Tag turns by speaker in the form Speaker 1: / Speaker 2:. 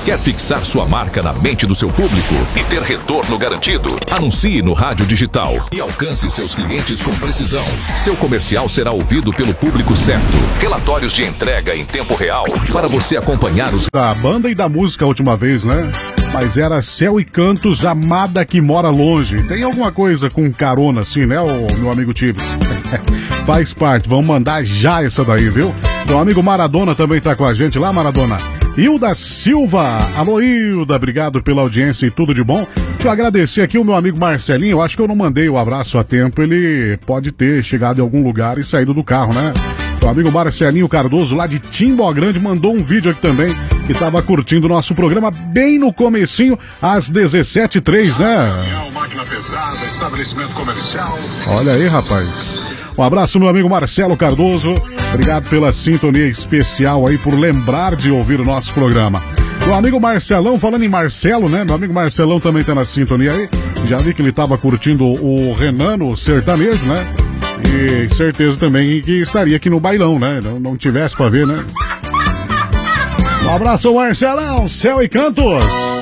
Speaker 1: Quer fixar sua marca na mente do seu público e ter retorno garantido? Anuncie no rádio digital e alcance seus clientes com precisão. Seu comercial será ouvido pelo público certo. Relatórios de entrega em tempo real para você acompanhar os...
Speaker 2: Da banda e da música a última vez, né? Mas era Céu e Cantos, Amada que Mora Longe. Tem alguma coisa com carona assim, né, meu amigo Tibes? Faz parte, vamos mandar já essa daí, viu? Meu amigo Maradona também tá com a gente lá, Maradona. Hilda Silva, alô Hilda, obrigado pela audiência e tudo de bom. Deixa eu agradecer aqui o meu amigo Marcelinho, eu acho que eu não mandei o abraço a tempo, ele pode ter chegado em algum lugar e saído do carro, né? Meu amigo Marcelinho Cardoso, lá de Timbó Grande, mandou um vídeo aqui também, que tava curtindo o nosso programa bem no comecinho, às 17h03, né?
Speaker 3: Máquina pesada, estabelecimento comercial.
Speaker 2: Olha aí, rapaz. Um abraço, meu amigo Marcelo Cardoso. Obrigado pela sintonia especial aí, por lembrar de ouvir o nosso programa. Meu amigo Marcelão, falando em Marcelo, né? Meu amigo Marcelão também tá na sintonia aí. Já vi que ele tava curtindo o Renano sertanejo, né? E certeza também que estaria aqui no bailão, né? Não tivesse pra ver, né? Um abraço, Marcelão, Céu e Cantos.